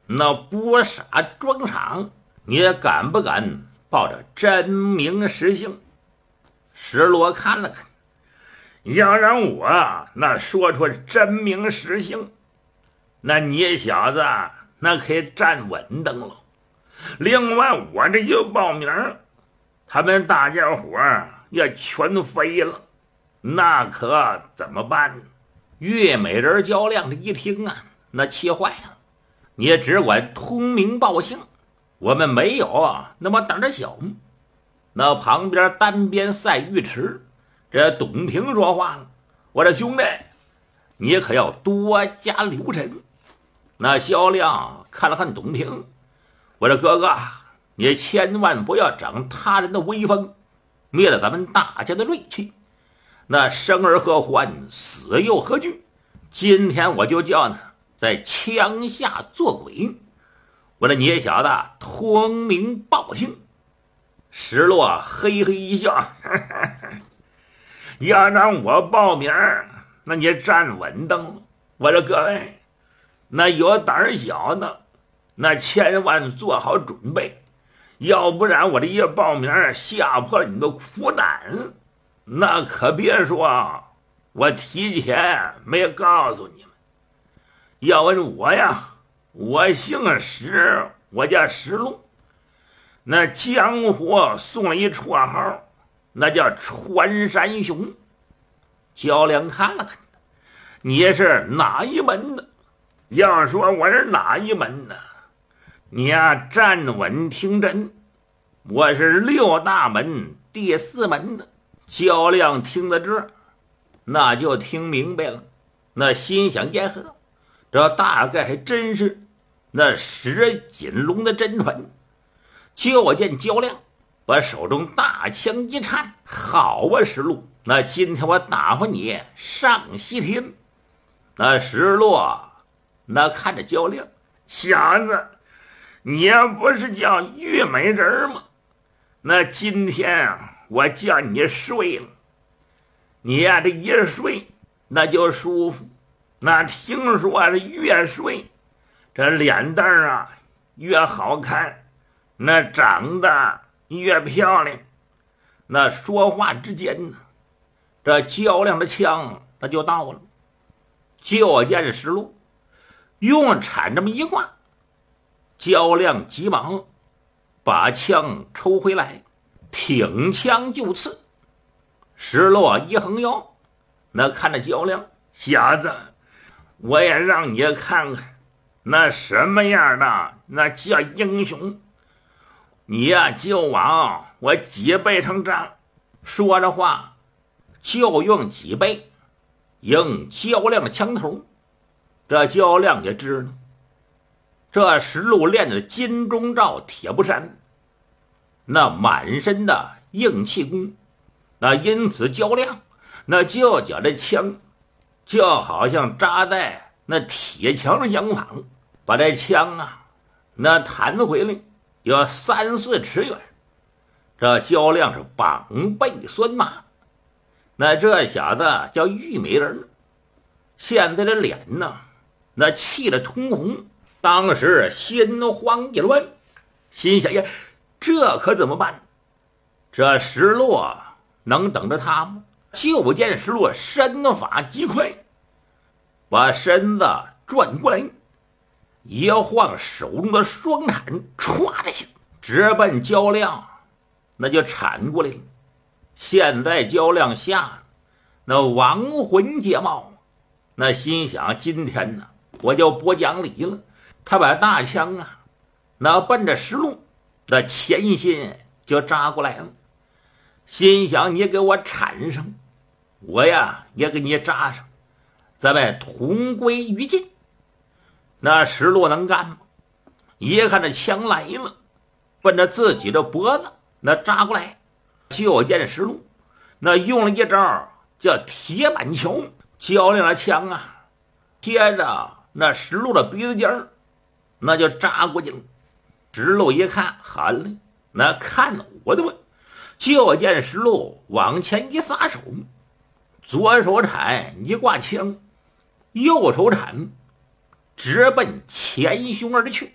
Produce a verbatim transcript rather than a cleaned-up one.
那搏杀庄场，你敢不敢抱着真名实姓？石罗看了看，要让我那说出真名实姓，那你小子那可以站稳当了。另外我这一报名，他们大家伙也全飞了，那可怎么办？岳美人焦亮这一听啊，那气坏了。你只管通名报姓，我们没有那么胆儿小。那旁边单边赛尉迟，这董平说话了：“我这兄弟，你可要多加留神。”那焦亮看了看董平，我这哥哥，你千万不要长他人的威风，灭了咱们大家的锐气。那生而何欢，死又何惧？今天我就叫他在枪下做鬼。我这你小子通名报姓。石洛嘿嘿一笑，呵呵呵，要让我报名，那你站稳当了。我这各位，那有胆小的，那千万做好准备，要不然我这一报名吓破了你的苦胆，那可别说我提前没告诉你们。要问我呀，我姓石，我叫石路。那江湖送了一绰号，那叫穿山熊。焦亮看了看他，你是哪一门的？要说我是哪一门的，你呀站稳听真，我是六大门第四门的。焦亮听到这，那就听明白了，那心想耶呵，这大概还真是那石锦龙的真传。就见焦亮把手中大枪一颤，好啊石路，那今天我打发你上西天。那石洛那看着焦亮，小子，你不是叫玉美人吗？那今天我叫你睡了，你呀这一睡那就舒服。那听说这越睡这脸蛋啊越好看，那长得越漂亮。那说话之间呢，这焦亮的枪那就到了。就见石路用铲这么一挂，焦亮急忙把枪抽回来，挺枪就刺。石路一横腰，那看着焦亮，小子，我也让你看看那什么样的那叫英雄。你呀就往我脊背上扎。说着话就用脊背迎焦亮的枪头。这焦亮也知道，这石路练的金钟罩铁布衫，那满身的硬气功，那因此焦亮那就觉这枪就好像扎在那铁墙上相仿，把这枪啊那弹回来有三四尺远。这焦亮是膀背酸麻。那这小子叫玉美人，现在的脸呢那气得通红，当时心慌意乱，心想呀，这可怎么办？这石洛能等着他吗？就见石洛身法极快，把身子转过来，一晃手中的双铲歘的下，直奔焦亮那就铲过来了。现在焦亮下那亡魂皆冒，那心想今天呢我就不讲理了。他把大枪啊那奔着石路那前心就扎过来了，心想你给我铲上，我呀也给你扎上，咱们同归于尽。那石路能干吗？一看这枪来了，奔着自己的脖子那扎过来。就见石路那用了一招叫铁板桥，焦亮的枪啊贴着那石路的鼻子尖儿那就扎过去了。石路一看，好了，那看我的吧。就见石路往前一撒手，左手铲一挂枪，右手铲直奔前胸而去。